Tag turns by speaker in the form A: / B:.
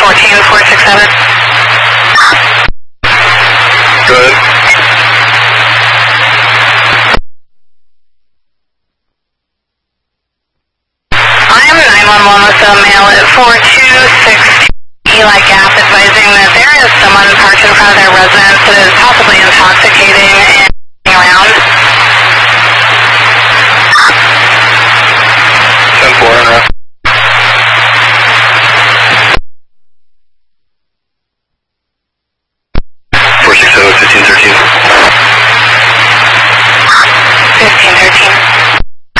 A: 14467.
B: Good.
A: I am 911 with a male at 4260 Eli Gap advising that there is someone parked in front of their residence that is possibly intoxicating.